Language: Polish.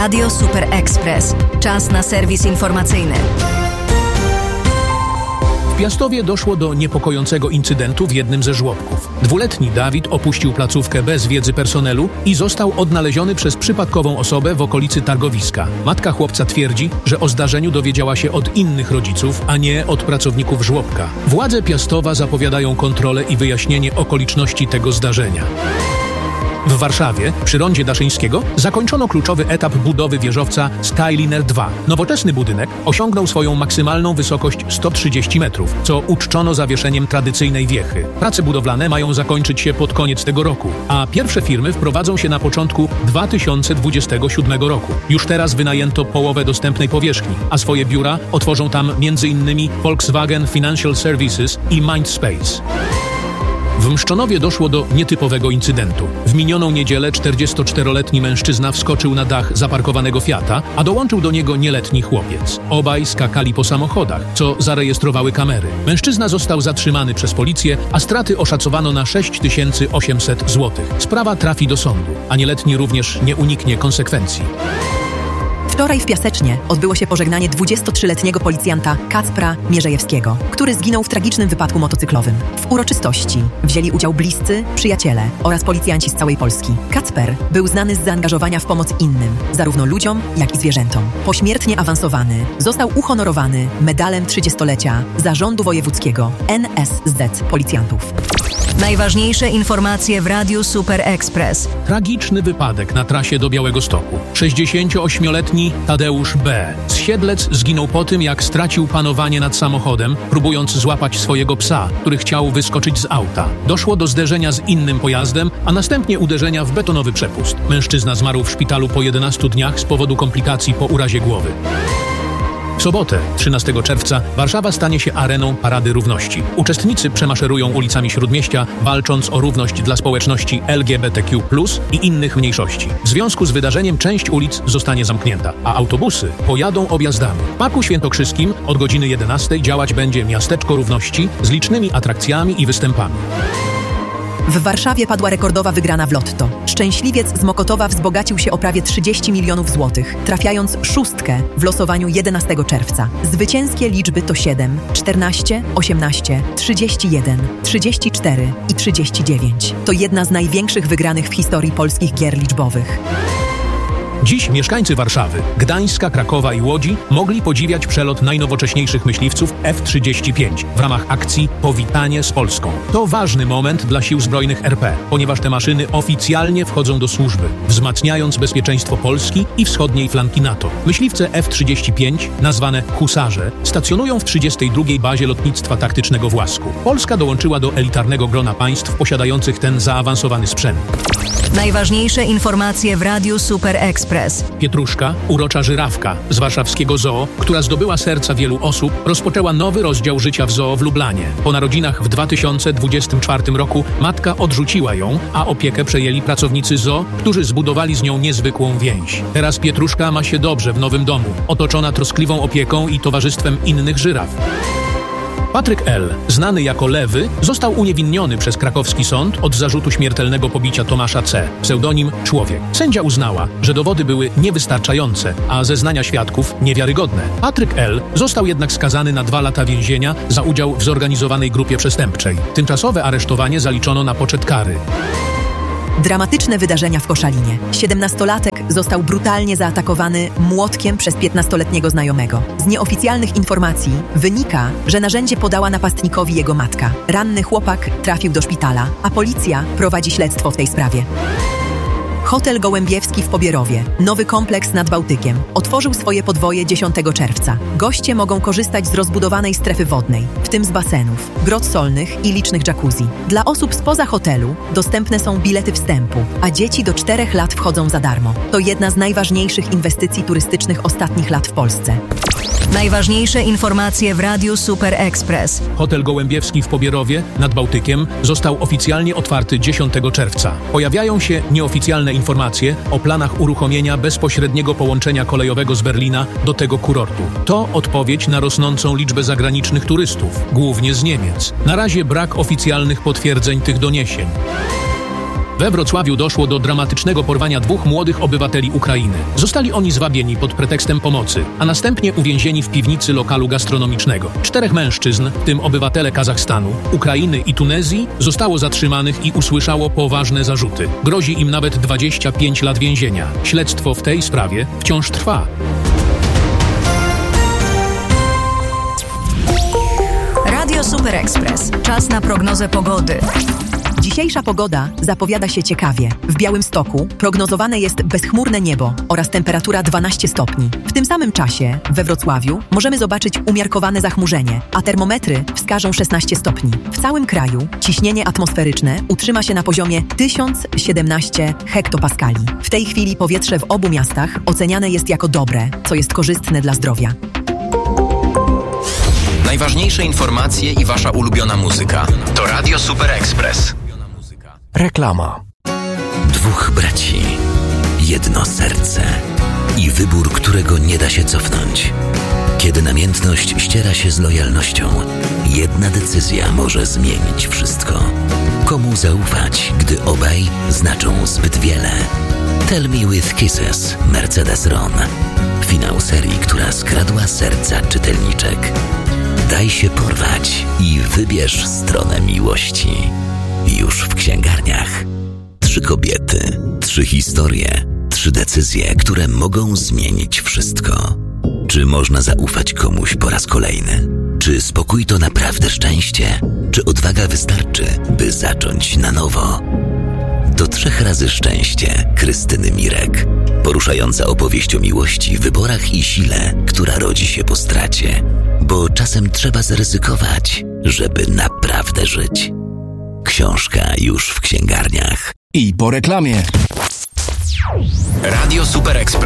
Radio Super Express. Czas na serwis informacyjny. W Piastowie doszło do niepokojącego incydentu w jednym ze żłobków. 2-letni Dawid opuścił placówkę bez wiedzy personelu i został odnaleziony przez przypadkową osobę w okolicy targowiska. Matka chłopca twierdzi, że o zdarzeniu dowiedziała się od innych rodziców, a nie od pracowników żłobka. Władze Piastowa zapowiadają kontrolę i wyjaśnienie okoliczności tego zdarzenia. W Warszawie, przy rondzie Daszyńskiego, zakończono kluczowy etap budowy wieżowca Skyliner 2. Nowoczesny budynek osiągnął swoją maksymalną wysokość 130 metrów, co uczczono zawieszeniem tradycyjnej wiechy. Prace budowlane mają zakończyć się pod koniec tego roku, a pierwsze firmy wprowadzą się na początku 2027 roku. Już teraz wynajęto połowę dostępnej powierzchni, a swoje biura otworzą tam m.in. Volkswagen Financial Services i Mindspace. W Mszczonowie doszło do nietypowego incydentu. W minioną niedzielę 44-letni mężczyzna wskoczył na dach zaparkowanego Fiata, a dołączył do niego nieletni chłopiec. Obaj skakali po samochodach, co zarejestrowały kamery. Mężczyzna został zatrzymany przez policję, a straty oszacowano na 6800 zł. Sprawa trafi do sądu, a nieletni również nie uniknie konsekwencji. Wczoraj w Piasecznie odbyło się pożegnanie 23-letniego policjanta Kacpra Mierzejewskiego, który zginął w tragicznym wypadku motocyklowym. W uroczystości wzięli udział bliscy, przyjaciele oraz policjanci z całej Polski. Kacper był znany z zaangażowania w pomoc innym, zarówno ludziom, jak i zwierzętom. Pośmiertnie awansowany, został uhonorowany medalem 30-lecia Zarządu Wojewódzkiego NSZ Policjantów. Najważniejsze informacje w Radiu Super Express. Tragiczny wypadek na trasie do Białegostoku. 68-letni Tadeusz B. z Siedlec zginął po tym, jak stracił panowanie nad samochodem, próbując złapać swojego psa, który chciał wyskoczyć z auta. Doszło do zderzenia z innym pojazdem, a następnie uderzenia w betonowy przepust. Mężczyzna zmarł w szpitalu po 11 dniach z powodu komplikacji po urazie głowy. W sobotę, 13 czerwca, Warszawa stanie się areną Parady Równości. Uczestnicy przemaszerują ulicami Śródmieścia, walcząc o równość dla społeczności LGBTQ+, i innych mniejszości. W związku z wydarzeniem część ulic zostanie zamknięta, a autobusy pojadą objazdami. W Parku Świętokrzyskim od godziny 11 działać będzie Miasteczko Równości z licznymi atrakcjami i występami. W Warszawie padła rekordowa wygrana w lotto. Szczęśliwiec z Mokotowa wzbogacił się o prawie 30 milionów złotych, trafiając szóstkę w losowaniu 11 czerwca. Zwycięskie liczby to 7, 14, 18, 31, 34 i 39. To jedna z największych wygranych w historii polskich gier liczbowych. Dziś mieszkańcy Warszawy, Gdańska, Krakowa i Łodzi mogli podziwiać przelot najnowocześniejszych myśliwców F-35 w ramach akcji Powitanie z Polską. To ważny moment dla Sił Zbrojnych RP, ponieważ te maszyny oficjalnie wchodzą do służby, wzmacniając bezpieczeństwo Polski i wschodniej flanki NATO. Myśliwce F-35, nazwane Husarze, stacjonują w 32. bazie lotnictwa taktycznego w Łasku. Polska dołączyła do elitarnego grona państw posiadających ten zaawansowany sprzęt. Najważniejsze informacje w Radiu Super Express. Pietruszka, urocza żyrawka z warszawskiego zoo, która zdobyła serca wielu osób, rozpoczęła nowy rozdział życia w zoo w Lublanie. Po narodzinach w 2024 roku matka odrzuciła ją, a opiekę przejęli pracownicy zoo, którzy zbudowali z nią niezwykłą więź. Teraz Pietruszka ma się dobrze w nowym domu, otoczona troskliwą opieką i towarzystwem innych żyraf. Patryk L., znany jako Lewy, został uniewinniony przez krakowski sąd od zarzutu śmiertelnego pobicia Tomasza C., pseudonim Człowiek. Sędzia uznała, że dowody były niewystarczające, a zeznania świadków niewiarygodne. Patryk L. został jednak skazany na 2 lata więzienia za udział w zorganizowanej grupie przestępczej. Tymczasowe aresztowanie zaliczono na poczet kary. Dramatyczne wydarzenia w Koszalinie. 17-latek został brutalnie zaatakowany młotkiem przez 15-letniego znajomego. Z nieoficjalnych informacji wynika, że narzędzie podała napastnikowi jego matka. Ranny chłopak trafił do szpitala, a policja prowadzi śledztwo w tej sprawie. Hotel Gołębiewski w Pobierowie, nowy kompleks nad Bałtykiem, otworzył swoje podwoje 10 czerwca. Goście mogą korzystać z rozbudowanej strefy wodnej, w tym z basenów, grot solnych i licznych jacuzzi. Dla osób spoza hotelu dostępne są bilety wstępu, a dzieci do 4 lat wchodzą za darmo. To jedna z najważniejszych inwestycji turystycznych ostatnich lat w Polsce. Najważniejsze informacje w Radiu Super Express. Hotel Gołębiewski w Pobierowie nad Bałtykiem został oficjalnie otwarty 10 czerwca. Pojawiają się nieoficjalne informacje o planach uruchomienia bezpośredniego połączenia kolejowego z Berlina do tego kurortu. To odpowiedź na rosnącą liczbę zagranicznych turystów, głównie z Niemiec. Na razie brak oficjalnych potwierdzeń tych doniesień. We Wrocławiu doszło do dramatycznego porwania 2 młodych obywateli Ukrainy. Zostali oni zwabieni pod pretekstem pomocy, a następnie uwięzieni w piwnicy lokalu gastronomicznego. 4 mężczyzn, w tym obywatele Kazachstanu, Ukrainy i Tunezji, zostało zatrzymanych i usłyszało poważne zarzuty. Grozi im nawet 25 lat więzienia. Śledztwo w tej sprawie wciąż trwa. Radio Super Express. Czas na prognozę pogody. Dzisiejsza pogoda zapowiada się ciekawie. W Białymstoku prognozowane jest bezchmurne niebo oraz temperatura 12 stopni. W tym samym czasie we Wrocławiu możemy zobaczyć umiarkowane zachmurzenie, a termometry wskażą 16 stopni. W całym kraju ciśnienie atmosferyczne utrzyma się na poziomie 1017 hektopaskali. W tej chwili powietrze w obu miastach oceniane jest jako dobre, co jest korzystne dla zdrowia. Najważniejsze informacje i wasza ulubiona muzyka. To Radio Super Express. Reklama. 2 braci, jedno serce i wybór, którego nie da się cofnąć. Kiedy namiętność ściera się z lojalnością, jedna decyzja może zmienić wszystko. Komu zaufać, gdy obaj znaczą zbyt wiele? Tell Me With Kisses, Mercedes Ron. Finał serii, która skradła serca czytelniczek. Daj się porwać i wybierz stronę miłości. Już w księgarniach. 3 kobiety, 3 historie, 3 decyzje, które mogą zmienić wszystko. Czy można zaufać komuś po raz kolejny? Czy spokój to naprawdę szczęście? Czy odwaga wystarczy, by zacząć na nowo? To 3 razy szczęście Krystyny Mirek. Poruszająca opowieść o miłości, wyborach i sile, która rodzi się po stracie. Bo czasem trzeba zaryzykować, żeby naprawdę żyć. Książka już w księgarniach. I po reklamie. Radio Super Express.